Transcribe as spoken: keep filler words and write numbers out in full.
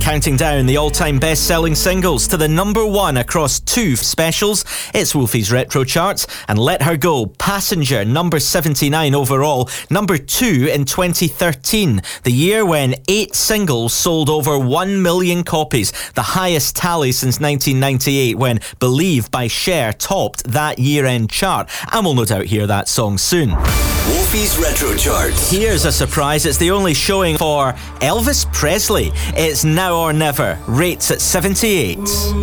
Counting down the all-time best-selling singles to the number one across two specials, it's Wolfie's Retro Charts, and Let Her Go, Passenger, number seventy-nine overall, number two in twenty thirteen, the year when eight singles sold over one million copies, the highest tally since nineteen ninety-eight, when Believe by Cher topped that year-end chart, and we'll no doubt hear that song soon. Wolfie's Retro Charts. Here's a surprise, it's the only showing for Elvis Presley. It's Now or Never, rates at seventy-eight.